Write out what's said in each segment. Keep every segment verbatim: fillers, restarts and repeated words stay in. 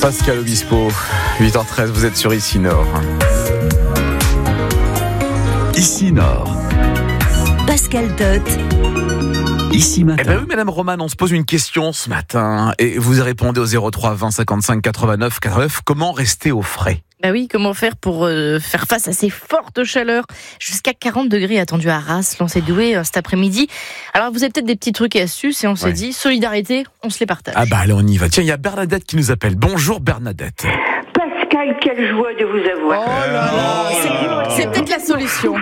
Pascal Obispo, huit heures treize, vous êtes sur Ici Nord. Ici Nord. Pascal Tot. Ici matin. Eh ben oui, Madame Romane, on se pose une question ce matin et vous répondez au zéro trois vingt cinquante-cinq quatre-vingt-neuf quatre-vingt-neuf. Comment rester au frais? Bah oui, comment faire pour euh, faire face à ces fortes chaleurs? Jusqu'à quarante degrés attendus à Arras, Lancé-Douai euh, cet après-midi. Alors vous avez peut-être des petits trucs et astuces et on s'est ouais. dit, solidarité, on se les partage. Ah bah allez, on y va. Tiens, il y a Bernadette qui nous appelle. Bonjour Bernadette. Pascal, quelle joie de vous avoir. Oh là là, c'est, c'est peut-être la solution.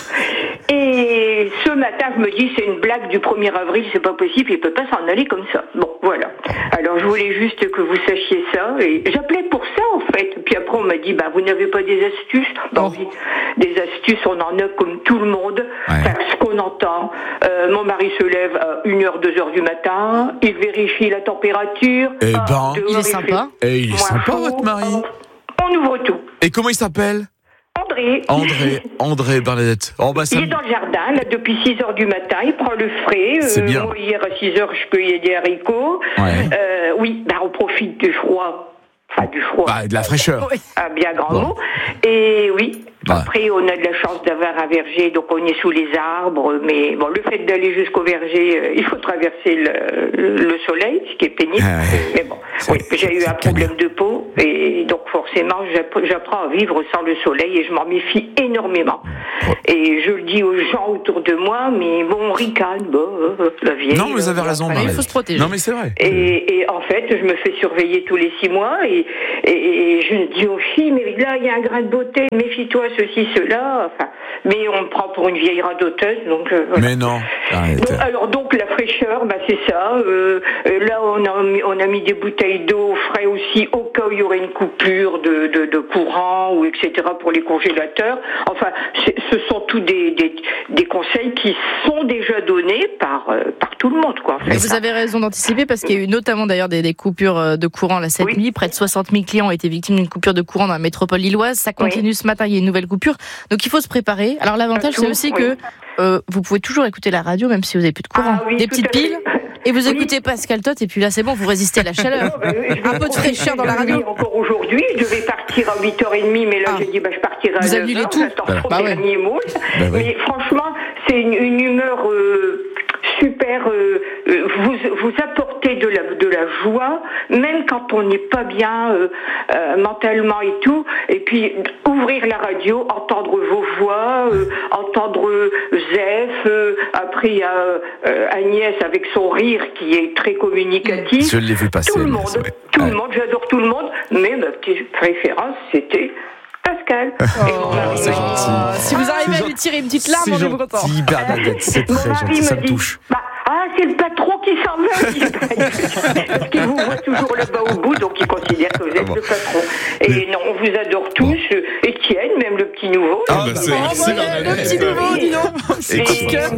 Et ce matin, je me dis, c'est une blague du premier avril, c'est pas possible, il peut pas s'en aller comme ça. Bon, voilà. Alors, je voulais juste que vous sachiez ça, et j'appelais pour ça, en fait. Puis après, on m'a dit, bah, vous n'avez pas des astuces? Bon, oui, des astuces, on en a comme tout le monde. Ouais. Faire ce qu'on entend. Euh, mon mari se lève à une heure, deux heures du matin, il vérifie la température. Eh Ah, ben, dehors, il est sympa. fait Et il est moins sympa, chaud. votre mari. On ouvre tout. Et comment il s'appelle? André. André, André, Bernadette. Oh bah ça. Il est dans le jardin, là, depuis six heures du matin, il prend le frais. C'est Euh, bien. moi, hier, à six heures, je cueillais des haricots. Ouais. Euh, oui, bah, on profite du froid. Enfin, du froid. Bah, de la fraîcheur. Un bien grand Bon. mot. Et oui, Bah. après, on a de la chance d'avoir un verger, donc on est sous les arbres. Mais bon, le fait d'aller jusqu'au verger, euh, il faut traverser le, le soleil, ce qui est pénible. Ah ouais. Mais bon, C'est- oui, j'ai eu c'est un problème de peau, et donc forcément, j'app- j'apprends à vivre sans le soleil, et je m'en méfie énormément. Et je le dis aux gens autour de moi, mais bon, on ricane, bah, euh, la vieille. Non, vous avez euh, raison, Allez, il Bernadette. faut se protéger. Non, mais c'est vrai. et, et en fait, je me fais surveiller tous les six mois et, et, et je dis aux filles, mais là, il y a un grain de beauté, méfie-toi, ceci, cela. Enfin, mais on me prend pour une vieille radoteuse, donc... Euh, voilà. Mais non. Bernadette. Donc, alors donc la fraîcheur, bah c'est ça. Euh, euh, là on a mis, on a mis des bouteilles d'eau au frais aussi au cas où il y aurait une coupure de, de, de courant ou et cetera pour les congélateurs. Enfin, c'est, ce sont tous des, des, des conseils qui sont déjà donnés par euh, par tout le monde, quoi. En fait. Et vous avez raison d'anticiper parce qu'il y a eu notamment d'ailleurs des, des coupures de courant là cette Oui. nuit. Près de soixante mille clients ont été victimes d'une coupure de courant dans la métropole lilloise. Ça continue Oui. ce matin, il y a une nouvelle coupure. Donc il faut se préparer. Alors l'avantage c'est aussi oui. que euh, vous pouvez toujours écouter la radio même si vous n'avez plus de courant. Ah oui, des tout petites à fait. piles et vous Oui. écoutez Pascal Tot et puis là c'est bon, vous résistez à la chaleur. Non, ben, je vais Un peu de fraîcheur dans la profiter de radio. lui encore aujourd'hui. Je vais partir à huit heures trente, mais là Ah. j'ai dit bah, je partirai à Vous neuf annulez heures, tout. j'attends Voilà. trop Bah le ouais. dernier mot. Bah oui. Mais franchement, c'est une, une humeur euh, super. Euh, euh, vous, vous apportez de la, de la joie, même quand on n'est pas bien euh, euh, mentalement et tout. Et puis ouvrir la radio, entendre vos voix, euh, entendre euh, Zef. Euh, après il y a euh, Agnès avec son rire qui est très communicatif. Je l'ai vu passer. Tout le mais monde, c'est vrai. tout Ouais. le monde, j'adore tout le monde, mais ma petite préférence, c'était Pascal. Et mon mari c'est m'a dit- gentil. Oh, si vous arrivez C'est à lui tirer une petite larme, C'est on est content. gentil, Bernadette. C'est Mon très mari gentil. Ça m'a me dit, touche. bah, ah, c'est le patron qui s'en va. Parce qu'il vous voit toujours le bas au bout, donc il considère que vous êtes Ah bon. le patron. Et Mais- non, on vous adore tous. euh, Étienne, même le petit nouveau. Ah, bah, c'est- Oh, c'est voilà, Bernadette. le petit nouveau, dis donc. Et Et- petit cœur.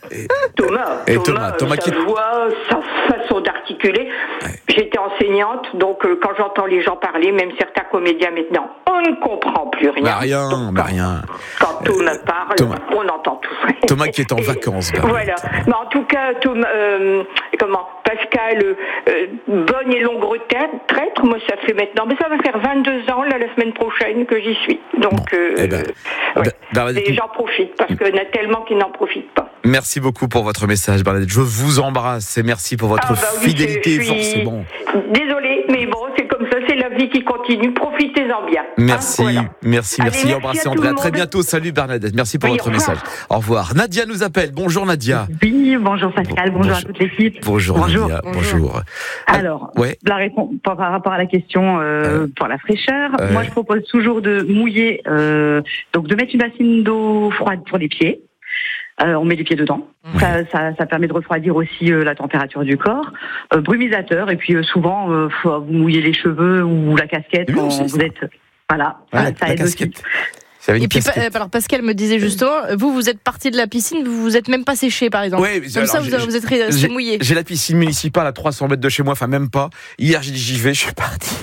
Thomas, Et Thomas, Thomas sa qui- voix, sa façon d'articuler. J'étais enseignante, donc euh, quand j'entends les gens parler, même certains comédiens maintenant, on ne comprend plus rien. Bah rien, Donc, bah quand- rien. Quand Thomas parle, Thomas. on entend tout. Thomas qui est en Et- vacances, Bernadette. Voilà. Mais en tout cas, Thomas, euh, comment, Pascal, euh, euh, bonne et longue retraite. Traître, moi, ça fait maintenant, mais ça va faire vingt-deux ans là la semaine prochaine que j'y suis. Donc, euh, eh ben, ouais. Ber- Bernadette- Et j'en profite parce qu'il y en a tellement qui n'en profitent pas. Merci beaucoup pour votre message, Bernadette. Je vous embrasse et merci pour votre Ah, bah oui, fidélité, je suis- forcément. Désolée, mais bon, c'est comme ça, c'est la vie qui continue. Profitez-en bien. Merci, Hein, voilà. merci, Allez, merci. merci Embrassez à tout André. À le très monde. bientôt. Salut Bernadette. Merci pour Oui, votre au revoir. message. Au revoir. Nadia nous appelle. Bonjour Nadia. Oui, bonjour Pascal, Bon- bonjour, bonjour. à toute l'équipe. Bonjour, Bonjour. Nadia. Bonjour. Bonjour. Alors, Ouais. la réponse par par rapport à la question euh, Euh, pour la fraîcheur, euh, moi je propose toujours de mouiller, euh, donc de mettre une bassine d'eau froide pour les pieds. Euh, on met les pieds dedans. Ouais. Ça, ça, ça permet de refroidir aussi euh, la température du corps. Euh, brumisateur, et puis euh, souvent, euh, faut vous mouiller les cheveux ou la casquette C'est bien quand aussi, vous ça. êtes... Voilà, Ouais, ça, la, ça la aide aussi. casquette. J'avais une Et puis, casquette. pa- alors Pascal me disait justement, vous, vous êtes parti de la piscine, vous vous êtes même pas séché, par exemple. Ouais, mais Comme alors, ça, vous, j'ai- vous êtes resté J'ai- mouillé. J'ai la piscine municipale à trois cents mètres de chez moi, enfin même pas. Hier, j'ai dit j'y vais, je suis parti en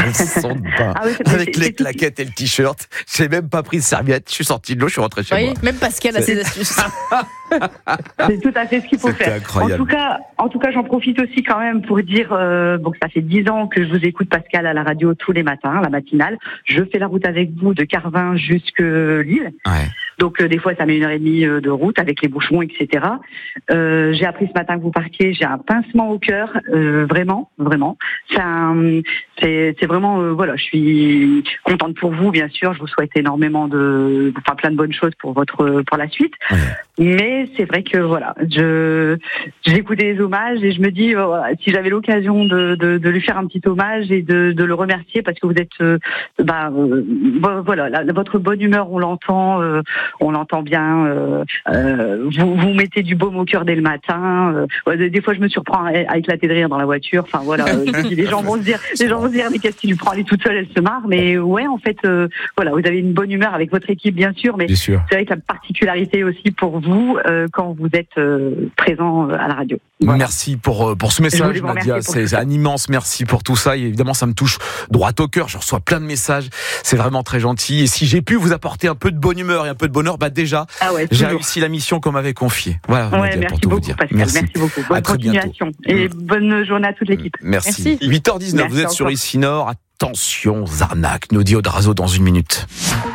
caleçon de bain, Ah oui, c'est- avec c'est- les c'est- claquettes et le t-shirt. J'ai même pas pris de serviette. Je suis sorti de l'eau, je suis rentré chez Oui, moi. même Pascal a ses astuces. C'est tout à fait ce qu'il faut C'était faire. incroyable. En tout cas, en tout cas, j'en profite aussi quand même pour dire, euh, bon, que ça fait dix ans que je vous écoute, Pascal, à la radio tous les matins, la matinale. Je fais la route avec vous de Carvin jusque Lille. Ouais. Donc euh, des fois, ça met une heure et demie euh, de route avec les bouchons, et cetera. Euh, j'ai appris ce matin que vous partiez. J'ai un pincement au cœur, euh, vraiment, vraiment. C'est, un, c'est, c'est vraiment, euh, voilà. Je suis contente pour vous, bien sûr. Je vous souhaite énormément de, enfin, plein de bonnes choses pour votre, pour la suite. Ouais. Mais c'est vrai que voilà, je j'écoute les hommages et je me dis euh, voilà, si j'avais l'occasion de, de, de lui faire un petit hommage et de, de le remercier parce que vous êtes, euh, bah euh, voilà, la, votre bonne humeur, on l'entend, euh, on l'entend bien. Euh, euh, vous vous mettez du baume au cœur dès le matin. Euh, des fois, je me surprends à, à éclater de rire dans la voiture. Enfin voilà, euh, je me dis, les gens vont se dire, les gens vont se dire, mais qu'est-ce qui lui prend, elle est toute seule, elle se marre. Mais ouais, en fait, euh, voilà, vous avez une bonne humeur avec votre équipe, bien sûr, mais Bien sûr. c'est vrai que la particularité aussi pour vous euh, quand vous êtes euh, présent à la radio. Voilà. Merci pour, euh, pour ce Je message, voulais vous Nadia. remercier pour C'est, tout c'est ça. un immense merci pour tout ça. Et évidemment, ça me touche droit au cœur. Je reçois plein de messages. C'est vraiment très gentil. Et si j'ai pu vous apporter un peu de bonne humeur et un peu de bonheur, bah déjà, Ah ouais, j'ai toujours. réussi la mission qu'on m'avait confiée. Voilà, Ouais, Nadia, merci pour tout beaucoup, vous dire. Pascal. Merci. Merci beaucoup. Bonne À très bientôt. continuation et bonne journée à toute l'équipe. Merci. Merci. huit heures dix-neuf, Merci vous êtes sur encore. Ici Nord. Attention aux arnaques, nous dit Odrazo dans une minute.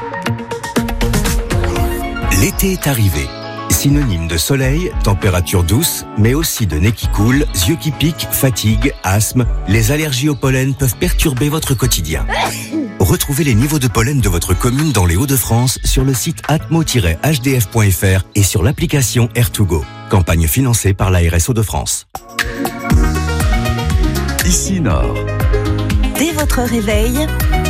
L'été est arrivé. Synonyme de soleil, température douce, mais aussi de nez qui coule, yeux qui piquent, fatigue, asthme, les allergies au pollen peuvent perturber votre quotidien. Retrouvez les niveaux de pollen de votre commune dans les Hauts-de-France sur le site atmo tiret h d f point f r et sur l'application Air to Go. Campagne financée par l'A R S Hauts-de-France. Ici Nord. Dès votre réveil,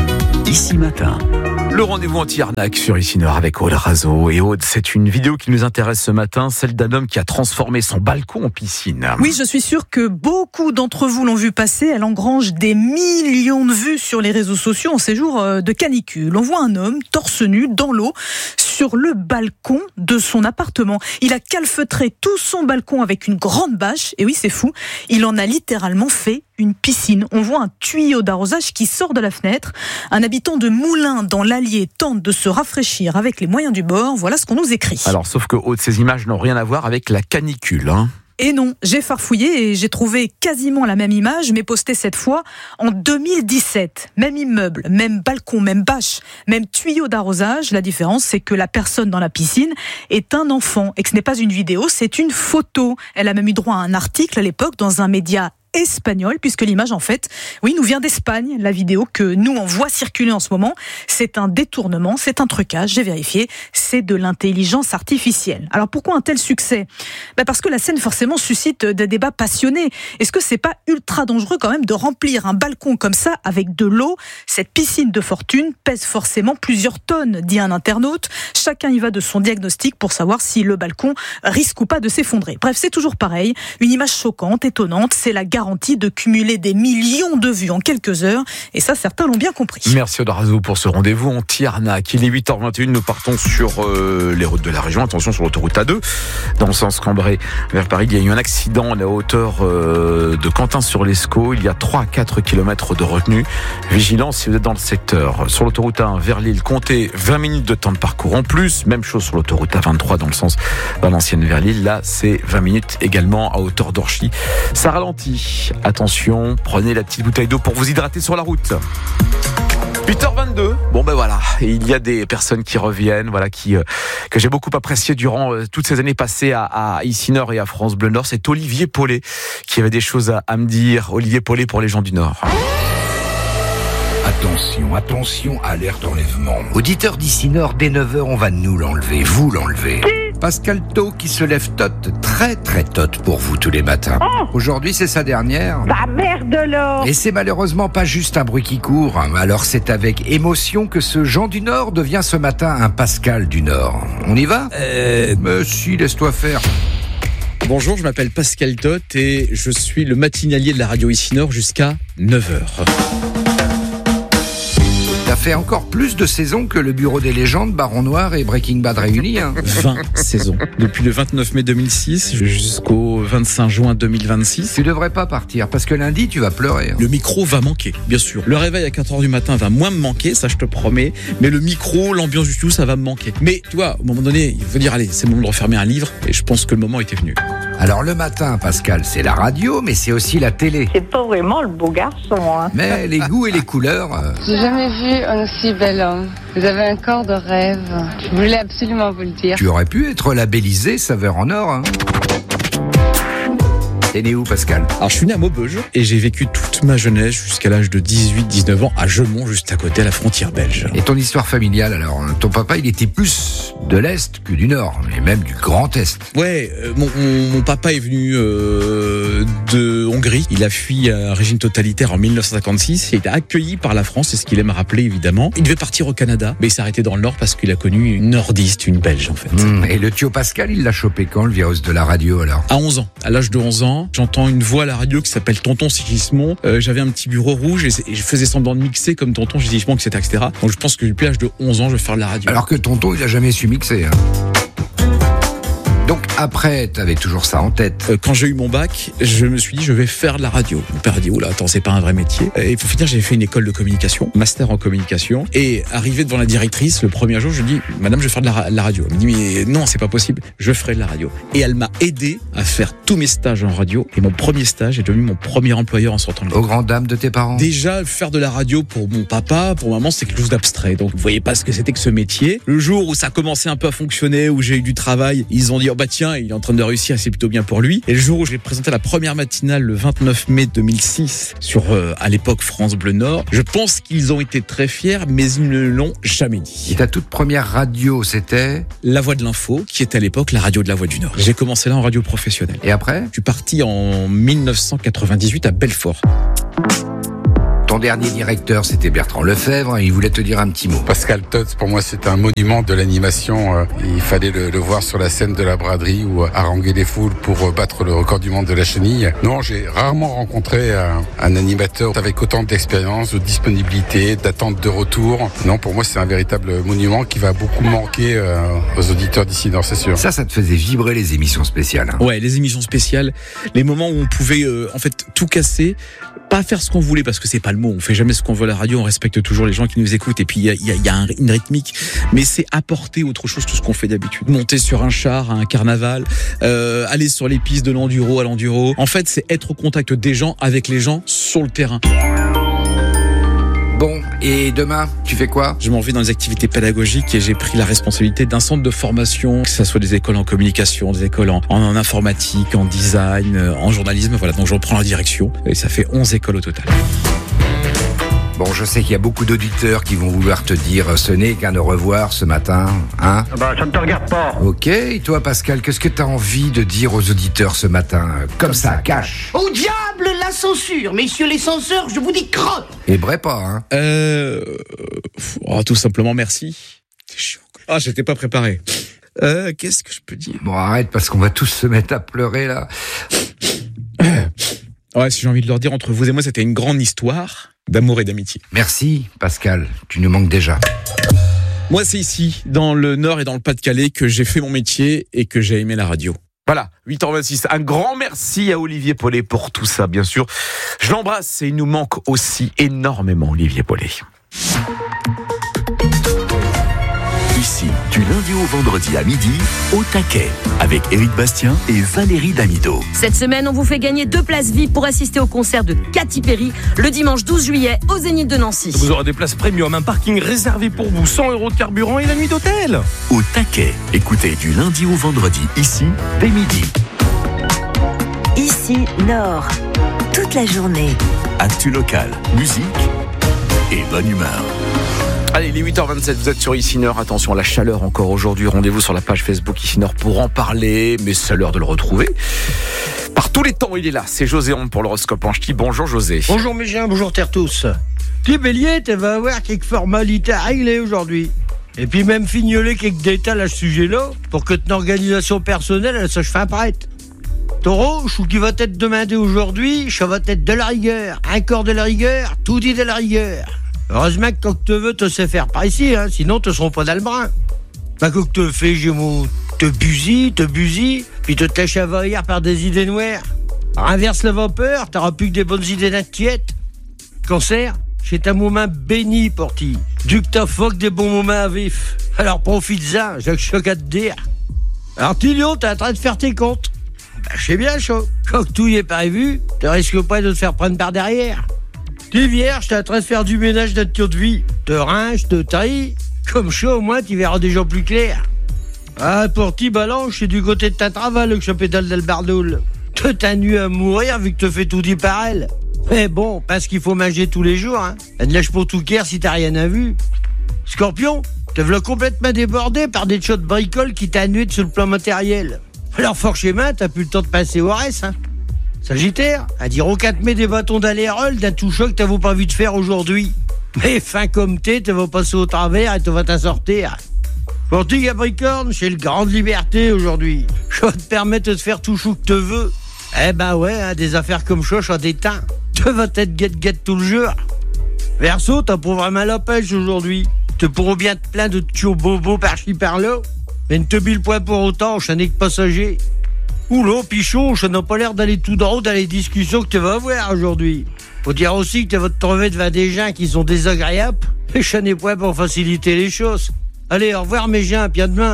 Ici Matin. Le rendez-vous anti-arnaque sur Ici Nord avec Aude Razo. Et Aude, c'est une vidéo qui nous intéresse ce matin, celle d'un homme qui a transformé son balcon en piscine. Oui, je suis sûre que beaucoup d'entre vous l'ont vu passer. Elle engrange des millions de vues sur les réseaux sociaux en ces jours de canicule. On voit un homme torse nu dans l'eau sur le balcon de son appartement. Il a calfeutré tout son balcon avec une grande bâche. Et oui, c'est fou. Il en a littéralement fait une piscine. On voit un tuyau d'arrosage qui sort de la fenêtre. Un habitant de Moulins dans l'Allier tente de se rafraîchir avec les moyens du bord. Voilà ce qu'on nous écrit. Alors, sauf que Aude, ces images n'ont rien à voir avec la canicule. Hein. Et non, j'ai farfouillé et j'ai trouvé quasiment la même image, mais postée cette fois en deux mille dix-sept. Même immeuble, même balcon, même bâche, même tuyau d'arrosage. La différence, c'est que la personne dans la piscine est un enfant et que ce n'est pas une vidéo, c'est une photo. Elle a même eu droit à un article à l'époque dans un média espagnol, puisque l'image, en fait, oui, nous vient d'Espagne. La vidéo que nous, on voit circuler en ce moment, c'est un détournement, c'est un trucage, j'ai vérifié, c'est de l'intelligence artificielle. Alors, pourquoi un tel succès ? Ben parce que la scène, forcément, suscite des débats passionnés. Est-ce que c'est pas ultra dangereux, quand même, de remplir un balcon comme ça avec de l'eau ? Cette piscine de fortune pèse forcément plusieurs tonnes, dit un internaute. Chacun y va de son diagnostic pour savoir si le balcon risque ou pas de s'effondrer. Bref, c'est toujours pareil. Une image choquante, étonnante, c'est la garantie de cumuler des millions de vues en quelques heures. Et ça, certains l'ont bien compris. Merci Aude Razo pour ce rendez-vous anti-arnaque. Il est huit heures vingt et une, nous partons sur euh, les routes de la région. Attention sur l'autoroute A deux, dans le sens Cambrai vers Paris. Il y a eu un accident à la hauteur euh, de Quentin-sur-l'Escaut. Il y a trois à quatre kilomètres de retenue. Vigilance si vous êtes dans le secteur. Sur l'autoroute A un vers Lille, comptez vingt minutes de temps de parcours en plus. Même chose sur l'autoroute A vingt-trois dans le sens Valenciennes vers Lille. Là, c'est vingt minutes également à hauteur d'Orchy. Ça ralentit. Attention, prenez la petite bouteille d'eau pour vous hydrater sur la route. huit heures vingt-deux. Bon ben voilà, et il y a des personnes qui reviennent, voilà, qui euh, que j'ai beaucoup apprécié durant euh, toutes ces années passées à, à Ici Nord et à France Bleu Nord. C'est Olivier Paulet qui avait des choses à, à me dire. Olivier Paulet pour les gens du Nord. Attention, attention, alerte enlèvement. Auditeur d'Ici Nord, dès neuf heures, on va nous l'enlever, vous l'enlever. Pascal Tau qui se lève tot, très très tot pour vous tous les matins. Oh Aujourd'hui, c'est sa dernière. Bah merde alors. Et c'est malheureusement pas juste un bruit qui court. Alors c'est avec émotion que ce Jean du Nord devient ce matin un Pascal du Nord. On y va ? Euh... Mais si, laisse-toi faire. Bonjour, je m'appelle Pascal Tot et je suis le matinalier de la radio Ici Nord jusqu'à neuf heures. Ta fait encore plus de saisons que le Bureau des légendes, Baron Noir et Breaking Bad réunis. Hein. vingt saisons. Depuis le vingt-neuf mai deux mille six jusqu'au vingt-cinq juin deux mille vingt-six. Tu devrais pas partir, parce que lundi, tu vas pleurer. Hein. Le micro va manquer, bien sûr. Le réveil à quatre heures du matin va moins me manquer, ça je te promets. Mais le micro, l'ambiance du tout, ça va me manquer. Mais tu vois, à un moment donné, il faut dire, allez, c'est le moment de refermer un livre. Et je pense que le moment était venu. Alors le matin, Pascal, c'est la radio, mais c'est aussi la télé. C'est pas vraiment le beau garçon, hein. Mais les goûts et les couleurs... Euh... J'ai jamais vu un aussi bel homme. Vous avez un corps de rêve. Je voulais absolument vous le dire. Tu aurais pu être labellisé saveur en or, hein. T'es né où, Pascal? Alors, je suis né à Maubeuge et j'ai vécu toute ma jeunesse jusqu'à l'âge de dix-huit dix-neuf ans à Gemont, juste à côté, à la frontière belge. Et ton histoire familiale, alors? Ton papa, il était plus de l'Est que du Nord, mais même du Grand Est. Ouais, euh, mon, mon, mon papa est venu euh, de Hongrie. Il a fui un régime totalitaire en mille neuf cent cinquante-six. Il a été accueilli par la France, c'est ce qu'il aime rappeler, évidemment. Il devait partir au Canada, mais il s'est arrêté dans le Nord parce qu'il a connu une nordiste, une Belge, en fait. Mmh, et le tio Pascal, il l'a chopé quand, le virus de la radio, alors? À onze ans. À l'âge de onze ans, j'entends une voix à la radio qui s'appelle Tonton Sigismond. Euh, j'avais un petit bureau rouge et, et je faisais semblant de mixer comme Tonton Sigismond, et cetera, et cetera. Donc je pense que depuis l'âge de onze ans, je vais faire de la radio. Alors que Tonton, il a jamais su mixer, hein. Donc après, t'avais toujours ça en tête. Euh, quand j'ai eu mon bac, je me suis dit je vais faire de la radio. Mon père a dit oula, attends, c'est pas un vrai métier. Et il faut finir, j'ai fait une école de communication, master en communication. Et arrivé devant la directrice, le premier jour, je lui dis madame, je vais faire de la, de la radio. Elle me dit mais non, c'est pas possible, je ferai de la radio. Et elle m'a aidé à faire tous mes stages en radio. Et mon premier stage est devenu mon premier employeur en sortant de l'école. Aux grandes dames de tes parents. Déjà, faire de la radio pour mon papa, pour maman, c'est quelque chose d'abstrait. Donc vous voyez pas ce que c'était que ce métier. Le jour où ça a commencé un peu à fonctionner, où j'ai eu du travail, ils ont dit oh bah tiens, il est en train de réussir, c'est plutôt bien pour lui. Et le jour où j'ai présenté la première matinale le vingt-neuf mai deux mille six sur euh, à l'époque France Bleu Nord, je pense qu'ils ont été très fiers, mais ils ne l'ont jamais dit. Et ta toute première radio, c'était La Voix de l'Info, qui était à l'époque la radio de la Voix du Nord. J'ai commencé là en radio professionnelle. Et après? Je suis parti en mille neuf cent quatre-vingt-dix-huit à Belfort. Ton dernier directeur, c'était Bertrand Lefebvre, il voulait te dire un petit mot. Pascal Tot, pour moi, c'est un monument de l'animation. Il fallait le, le voir sur la scène de la braderie ou haranguer les foules pour battre le record du monde de la chenille. Non, j'ai rarement rencontré un, un animateur avec autant d'expérience, de disponibilité, d'attente de retour. Non, pour moi, c'est un véritable monument qui va beaucoup manquer euh, aux auditeurs d'ici Nord, c'est sûr. Ça, ça te faisait vibrer les émissions spéciales, hein. Ouais, les émissions spéciales, les moments où on pouvait euh, en fait tout casser, pas faire ce qu'on voulait parce que c'est pas le mot, on fait jamais ce qu'on veut à la radio, on respecte toujours les gens qui nous écoutent et puis il y a, y a, y a un, une rythmique, mais c'est apporter autre chose que ce qu'on fait d'habitude. Monter sur un char à un carnaval, euh, aller sur les pistes de l'enduro à l'enduro. En fait, c'est être au contact des gens avec les gens sur le terrain. Bon, et demain, tu fais quoi? Je m'en vais dans les activités pédagogiques et j'ai pris la responsabilité d'un centre de formation, que ce soit des écoles en communication, des écoles en, en informatique, en design, en journalisme. Voilà, donc je reprends la direction et ça fait onze écoles au total. Bon, je sais qu'il y a beaucoup d'auditeurs qui vont vouloir te dire ce n'est qu'un au revoir ce matin, hein? Bah, ça ne te regarde pas. Ok, et toi Pascal, qu'est-ce que tu as envie de dire aux auditeurs ce matin? Comme ça, cash. Au diable la censure, messieurs les censeurs, je vous dis crotte. Et vrai pas, hein? Euh... Oh, tout simplement merci. C'est chiant. Ah, j'étais pas préparé. Euh, qu'est-ce que je peux dire? Bon, arrête, parce qu'on va tous se mettre à pleurer, là. Ouais, si j'ai envie de leur dire, entre vous et moi, c'était une grande histoire d'amour et d'amitié. Merci, Pascal. Tu nous manques déjà. Moi, c'est ici, dans le Nord et dans le Pas-de-Calais, que j'ai fait mon métier et que j'ai aimé la radio. Voilà, huit heures vingt-six. Un grand merci à Olivier Paulet pour tout ça, bien sûr. Je l'embrasse et il nous manque aussi énormément, Olivier Paulet. Ici, du lundi au vendredi à midi, au taquet, avec Éric Bastien et Valérie Damido. Cette semaine, on vous fait gagner deux places V I P pour assister au concert de Katy Perry le dimanche douze juillet au Zénith de Nancy. Vous aurez des places premium, un parking réservé pour vous, cent euros de carburant et la nuit d'hôtel. Au taquet, écoutez du lundi au vendredi, ici, dès midi. Ici, Nord, toute la journée. Actu local, musique et bonne humeur. Allez, les huit heures vingt-sept, vous êtes sur Ici Nord. Attention à la chaleur encore aujourd'hui. Rendez-vous sur la page Facebook Ici Nord pour en parler. Mais c'est l'heure de le retrouver. Par tous les temps, il est là. C'est José Onde pour l'horoscope en ch'ti. Bonjour José. Bonjour mes chiens, bonjour terre tous. Petit bélier, tu vas avoir quelques formalités à régler aujourd'hui. Et puis même fignoler quelques détails à ce sujet-là pour que ton organisation personnelle, elle se fasse prête. Taureau, chou qui va t'être demandé aujourd'hui, ça va être de la rigueur. Un corps de la rigueur, tout dit de la rigueur. Heureusement que quand te veux, te sais faire par ici, hein, sinon te seront pas dans le brin. Bah, quand te fais, Gémeaux, te busille, te busille, puis te te lâches envahir par des idées noires. Inverse la vapeur, t'auras plus que des bonnes idées d'inquiète. Cancer, c'est un moment béni pour ti. Du que t'as foc des bons moments à vif. Alors profite-en, j'ai que choc à te dire. Alors Tilion, t'es en train de faire tes comptes. Bah, je sais bien, chaud. Quand tout y est prévu, tu risques pas de te faire prendre par derrière. T'es vierge, t'es en train de faire du ménage dans ton de vie. Te rince, te taille. Comme chaud, au moins, tu verras des gens plus clairs. Ah, pour ti balance, c'est du côté de ta travail que je pédale dans le bardoul. Te t'as nu à mourir vu que te fais tout dit par elle. Mais bon, parce qu'il faut manger tous les jours, hein. Elle ne lâche pour tout cœur si t'as rien à vu. Scorpion, te v'là complètement débordé par des shots de bricole qui t'annuent sur le plan matériel. Alors forcément, t'as plus le temps de passer au reste, hein. Sagittaire, à dire au quatre mai des bâtons d'alérol d'un tout choc que t'avais pas envie de faire aujourd'hui. Mais fin comme t'es, te vas passer au travers et te vas t'en sortir. Pour ti, Capricorne, j'ai le grande liberté aujourd'hui. Je vais te permettre de te faire tout chou que te veux. Eh ben ouais, hein, des affaires comme ça, ça déteint. Tu vas être guette-guette tout le jour. Verseau, t'as pas vraiment la pêche aujourd'hui. Tu pourras bien te plaindre de tio bobo par-ci par-là. Mais ne te bille point pour autant, je n'ai que passager. Oula, Pichon, je n'ai pas l'air d'aller tout droit dans les discussions que tu vas avoir aujourd'hui. Faut dire aussi que tu vas te trouver devant des gens qui sont désagréables. Et je n'ai point pour faciliter les choses. Allez, au revoir mes gens, puis à demain.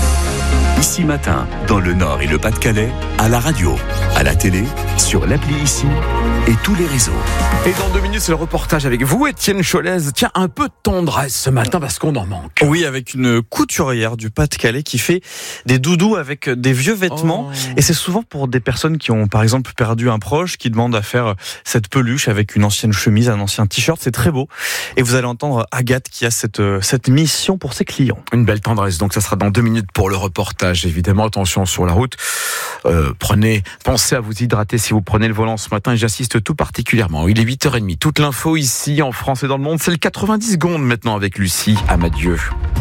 Ici Matin, dans le Nord et le Pas-de-Calais, à la radio, à la télé, sur l'appli Ici et tous les réseaux. Et dans deux minutes, c'est le reportage avec vous, Étienne Cholez. Tiens, un peu de tendresse ce matin parce qu'on en manque. Oui, avec une couturière du Pas-de-Calais qui fait des doudous avec des vieux vêtements. Oh. Et c'est souvent pour des personnes qui ont, par exemple, perdu un proche, qui demandent à faire cette peluche avec une ancienne chemise, un ancien t-shirt. C'est très beau. Et vous allez entendre Agathe qui a cette, cette mission pour ses clients. Une belle tendresse. Donc, ça sera dans deux minutes pour le reportage. Évidemment, attention sur la route. Euh, prenez, pensez à vous hydrater si vous prenez le volant ce matin. Et j'insiste tout particulièrement. Il est huit heures trente. Toute l'info ici, en France et dans le monde. C'est le quatre-vingt-dix secondes maintenant avec Lucie Amadieu.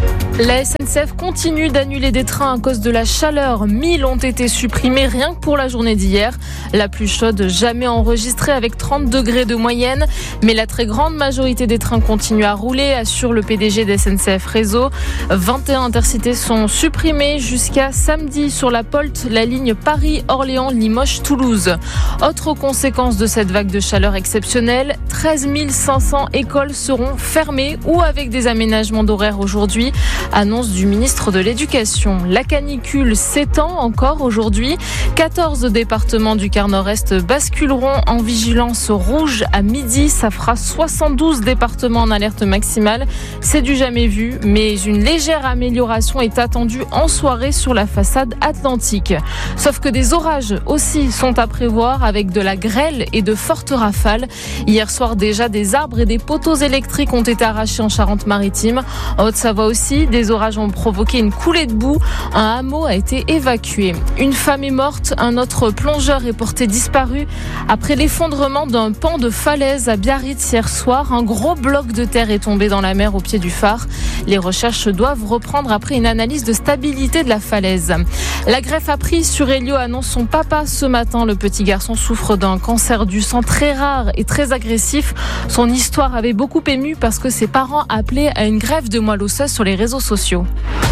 La S N C F continue d'annuler des trains à cause de la chaleur. mille ont été supprimés rien que pour la journée d'hier. La plus chaude jamais enregistrée avec trente degrés de moyenne. Mais la très grande majorité des trains continuent à rouler, assure le P D G d'S N C F Réseau. vingt et un intercités sont supprimés jusqu'à samedi sur la Polte, la ligne Paris-Orléans-Limoges-Toulouse. Autre conséquence de cette vague de chaleur exceptionnelle, treize mille cinq cents écoles seront fermées ou avec des aménagements d'horaire aujourd'hui. Annonce du ministre de l'Éducation. La canicule s'étend encore aujourd'hui. quatorze départements du quart nord-est basculeront en vigilance rouge à midi. Ça fera soixante-douze départements en alerte maximale. C'est du jamais vu, mais une légère amélioration est attendue en soirée sur la façade atlantique. Sauf que des orages aussi sont à prévoir avec de la grêle et de fortes rafales. Hier soir déjà, des arbres et des poteaux électriques ont été arrachés en Charente-Maritime. En Haute-Savoie aussi, des orages ont provoqué une coulée de boue. Un hameau a été évacué. Une femme est morte, un autre plongeur est porté disparu après l'effondrement d'un pan de falaise à Biarritz hier soir. Un gros bloc de terre est tombé dans la mer au pied du phare. Les recherches doivent reprendre après une analyse de stabilité de la falaise. La greffe a pris sur Elio, annonce son papa ce matin. Le petit garçon souffre d'un cancer du sang très rare et très agressif. Son histoire avait beaucoup ému parce que ses parents appelaient à une greffe de moelle osseuse sur les réseaux sociaux.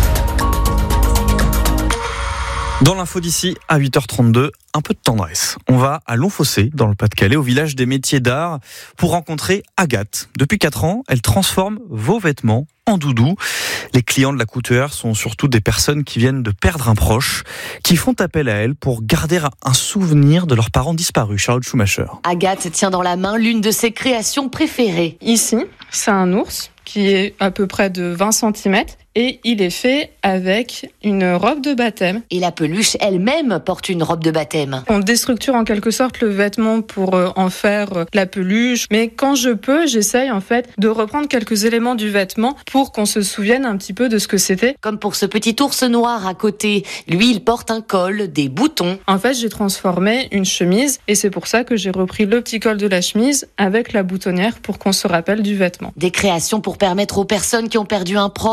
Dans l'info d'ici, à huit heures trente-deux, un peu de tendresse. On va à Longfossé, dans le Pas-de-Calais, au village des métiers d'art, pour rencontrer Agathe. Depuis quatre ans, elle transforme vos vêtements en doudou. Les clients de la couturière sont surtout des personnes qui viennent de perdre un proche, qui font appel à elle pour garder un souvenir de leurs parents disparus. Charlotte Schumacher. Agathe tient dans la main l'une de ses créations préférées. Ici, c'est un ours qui est à peu près de vingt centimètres. Et il est fait avec une robe de baptême. Et la peluche elle-même porte une robe de baptême. On déstructure en quelque sorte le vêtement pour en faire la peluche. Mais quand je peux, j'essaye en fait de reprendre quelques éléments du vêtement pour qu'on se souvienne un petit peu de ce que c'était. Comme pour ce petit ours noir à côté. Lui, il porte un col, des boutons. En fait, j'ai transformé une chemise et c'est pour ça que j'ai repris le petit col de la chemise avec la boutonnière pour qu'on se rappelle du vêtement. Des créations pour permettre aux personnes qui ont perdu un proche de réunir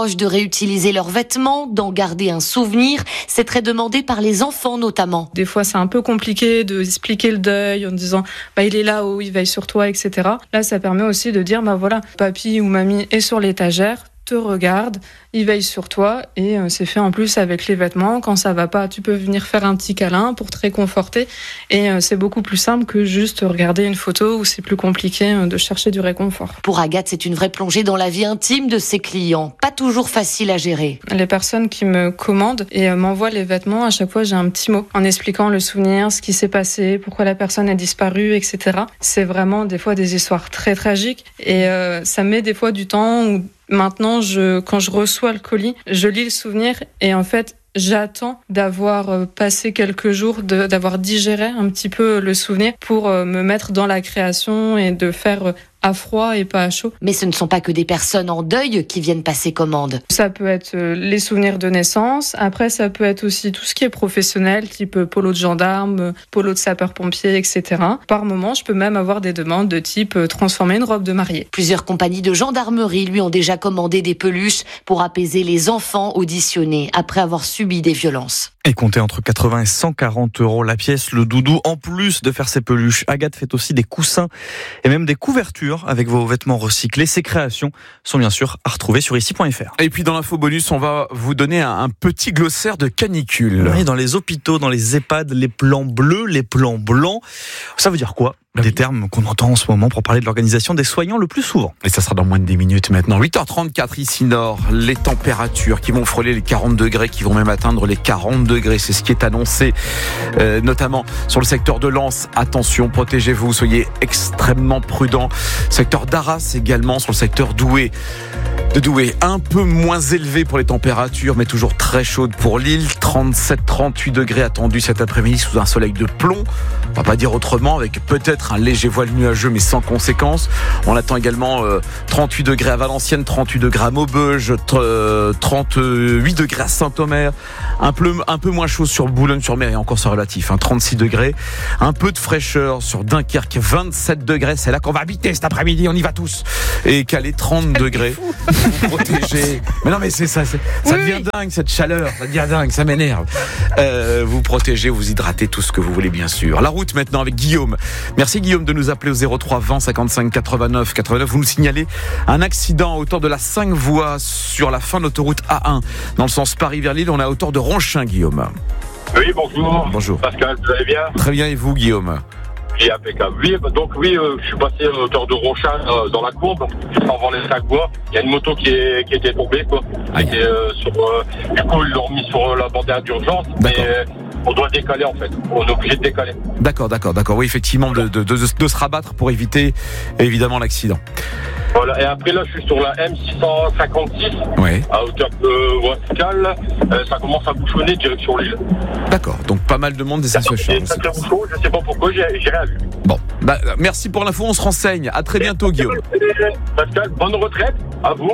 réutiliser leurs vêtements, d'en garder un souvenir. C'est très demandé par les enfants notamment. Des fois, c'est un peu compliqué de expliquer le deuil en disant bah, il est là, oh, il veille sur toi, et cetera. Là, ça permet aussi de dire bah voilà, papy ou mamie est sur l'étagère, te regarde, il veille sur toi et euh, c'est fait en plus avec les vêtements. Quand ça va pas, tu peux venir faire un petit câlin pour te réconforter et euh, c'est beaucoup plus simple que juste regarder une photo où c'est plus compliqué euh, de chercher du réconfort. Pour Agathe, c'est une vraie plongée dans la vie intime de ses clients. Pas toujours facile à gérer. Les personnes qui me commandent et euh, m'envoient les vêtements, à chaque fois j'ai un petit mot en expliquant le souvenir, ce qui s'est passé, pourquoi la personne a disparu, et cetera. C'est vraiment des fois des histoires très tragiques et euh, ça met des fois du temps où maintenant, je, quand je reçois le colis, je lis le souvenir et en fait, j'attends d'avoir passé quelques jours, de, d'avoir digéré un petit peu le souvenir pour me mettre dans la création et de faire à froid et pas à chaud. Mais ce ne sont pas que des personnes en deuil qui viennent passer commande. Ça peut être les souvenirs de naissance. Après, ça peut être aussi tout ce qui est professionnel, type polo de gendarme, polo de sapeur-pompier, et cetera. Par moment, je peux même avoir des demandes de type transformer une robe de mariée. Plusieurs compagnies de gendarmerie lui ont déjà commandé des peluches pour apaiser les enfants auditionnés après avoir subi des violences. Et comptez entre quatre-vingts et cent quarante euros la pièce, le doudou, en plus de faire ses peluches. Agathe fait aussi des coussins et même des couvertures avec vos vêtements recyclés. Ces créations sont bien sûr à retrouver sur ici point f r. Et puis dans l'info bonus, on va vous donner un, un petit glossaire de canicule. Oui, dans les hôpitaux, dans les EHPAD, les plans bleus, les plans blancs. Ça veut dire quoi ? Des termes qu'on entend en ce moment pour parler de l'organisation des soignants le plus souvent. Et ça sera dans moins de dix minutes maintenant. huit heures trente-quatre ici Nord. Les températures qui vont frôler les quarante degrés, qui vont même atteindre les quarante degrés. C'est ce qui est annoncé, euh, notamment sur le secteur de Lens. Attention, protégez-vous, soyez extrêmement prudents. Secteur d'Arras également, sur le secteur Douai. De Douai, un peu moins élevé pour les températures, mais toujours très chaude pour Lille. trente-sept trente-huit degrés attendus cet après-midi sous un soleil de plomb. On va pas dire autrement, avec peut-être un léger voile nuageux, mais sans conséquence. On attend également euh, trente-huit degrés à Valenciennes, trente-huit degrés à Maubeuge, euh, trente-huit degrés à Saint-Omer. Un peu, un peu moins chaud sur Boulogne-sur-Mer, et encore c'est relatif, hein, trente-six degrés. Un peu de fraîcheur sur Dunkerque, vingt-sept degrés. C'est là qu'on va habiter cet après-midi, on y va tous. Et Calais, trente degrés. Protégez. Mais non, mais c'est ça, c'est, ça oui, devient oui. dingue cette chaleur, ça devient dingue, ça m'énerve. Euh, vous protégez, vous hydratez, tout ce que vous voulez bien sûr. La route maintenant avec Guillaume. Merci Guillaume de nous appeler au zéro trois vingt cinquante-cinq quatre-vingt-neuf quatre-vingt-neuf. Vous nous signalez un accident à hauteur de la cinq voies sur la fin de l'autoroute A un dans le sens Paris vers Lille. On est à hauteur de Ronchin, Guillaume. Oui, bonjour. Bonjour. Pascal, vous allez bien ? Très bien, et vous Guillaume ? Oui, impeccable. Oui, donc oui, euh, je suis passé à hauteur de Ronchin euh, dans la courbe, avant les cinq voies. Il y a une moto qui, est, qui était tombée, quoi. Qui était, euh, sur, euh, du coup, ils l'ont remis sur la bannière d'urgence. Mais euh, on doit décaler, en fait. On est obligé de décaler. D'accord, d'accord, d'accord. Oui, effectivement, de, de, de, de se rabattre pour éviter, évidemment, l'accident. Voilà, et après là, je suis sur la M six cent cinquante-six, ouais. À hauteur de Wascal. Euh, ça commence à bouchonner direction Lille. D'accord, donc pas mal de monde des associations. C'est sacré bouchon, je sais pas pourquoi, j'ai, j'ai rien vu. Bon, bah, merci pour l'info, on se renseigne. À très bientôt, Guillaume. Pascal, bonne retraite à vous.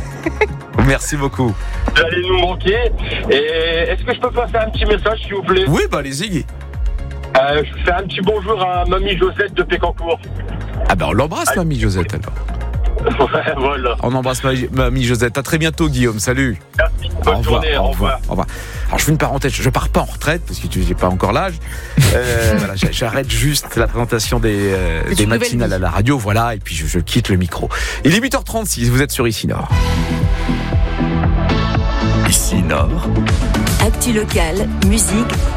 Merci beaucoup. Vous allez nous manquer. Et est-ce que je peux passer un petit message, s'il vous plaît ? Oui, bah allez-y. Euh, je fais un petit bonjour à Mamie Josette de Pécancourt. Ah ben on l'embrasse, allez. Mamie Josette, alors. Ouais, voilà. On embrasse Mamie Josette. À très bientôt, Guillaume. Salut. Merci. Bonne au revoir, journée. Au revoir. Au revoir. Alors, je fais une parenthèse. Je pars pas en retraite parce que tu n'as pas encore l'âge. Euh, voilà, j'arrête juste la présentation des, euh, des matinales à la radio. Voilà. Et puis, je, je quitte le micro. Il est huit heures trente-six. Vous êtes sur Ici Nord. Ici Nord. Actu locale, musique,